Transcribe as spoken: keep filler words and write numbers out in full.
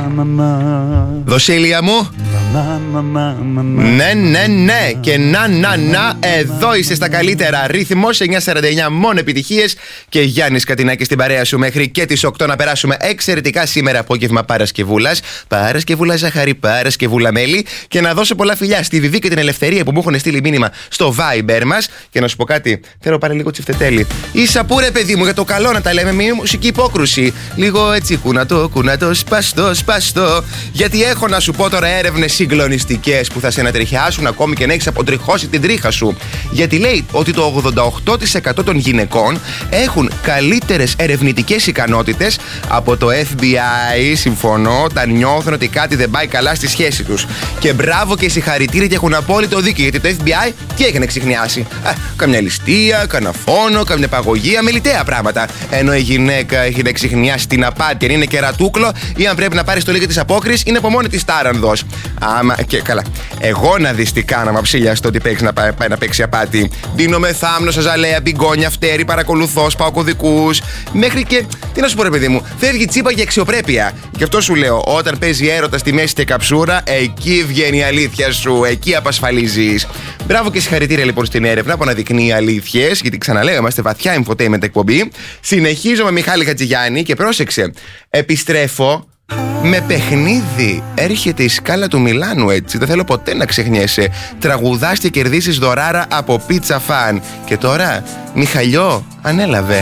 Δοσίλια μου. Ναι, ναι, ναι. Και να, να, να. Εδώ είσαι στα καλύτερα. Ρύθμος εννιακόσια σαράντα εννιά, μόνο επιτυχίες. Και Γιάννης Κατινάκης στην παρέα σου μέχρι και τις οκτώ να περάσουμε εξαιρετικά σήμερα απόγευμα Παρασκευούλας. Παρασκευούλα ζάχαρη, Παρασκευούλα μέλι. Και να δώσω πολλά φιλιά στη Βιβί και την Ελευθερία που μου έχουν στείλει μήνυμα στο Viber μας. Και να σου πω κάτι, θέλω πάρε λίγο τσιφτετέλι. Ίσα που ρε παιδί μου, για το καλό να τα λέμε, με μουσική υπόκρουση. Λίγο έτσι κουνατό, κουνατό, σπαστό, σπαστό. Γιατί έχω να σου πω τώρα έρευνες συγκλονιστικές που θα σε ανατριχιάσουν ακόμη και να έχεις αποτριχώσει την τρίχα σου. Γιατί λέει ότι το ογδόντα οκτώ τοις εκατό των γυναικών έχουν καλύτερες ερευνητικές ικανότητες από το Εφ Μπι Άι. Συμφωνώ, όταν νιώθουν ότι κάτι δεν πάει καλά στη σχέση τους. Και μπράβο και συγχαρητήρια και έχουν απόλυτο δίκιο. Γιατί το Εφ Μπι Άι τι έχει να ξεχνιάσει? Α, καμιά ληστεία, καμιά φόνο, καμιά παγωγία, μελιτέα πράγματα. Ενώ η γυναίκα έχει να ξεχνιάσει την απάτη, αν είναι κερατούκλο ή αν πρέπει να πάρει το λίγο της απόκρισης, είναι από μόνη της τάρανδος. Άμα και καλά. Εγώ να δεις τι κάναμε ψηλιαστό ότι παίξει να πάει, πάει να παίξει απάτη. Δίνομαι θάμνο, ζαλέα, μπιγκόνια, φτέρι, παρακολουθώ, σπάω κωδικούς. Μέχρι και. Τι να σου πω, ρε παιδί μου, φεύγει τσίπα για αξιοπρέπεια. Γι' αυτό σου λέω, όταν παίζει έρωτα στη μέση και καψούρα, εκεί βγαίνει η αλήθεια σου, εκεί απασφαλίζεις. Μπράβο και συγχαρητήρια λοιπόν στην έρευνα που αναδεικνύει αλήθειες, γιατί ξαναλέω, είμαστε βαθιά infotainment εκπομπή. Συνεχίζω με Μιχάλη Χατζηγιάννη και πρόσεξε. Επιστρέφω με παιχνίδι. Έρχεται η σκάλα του Μιλάνου, έτσι. Δεν θέλω ποτέ να ξεχνιέσαι. Τραγουδάς και κερδίσεις δωράρα από Pizza Fan. Και τώρα, Μιχαλιό, ανέλαβε.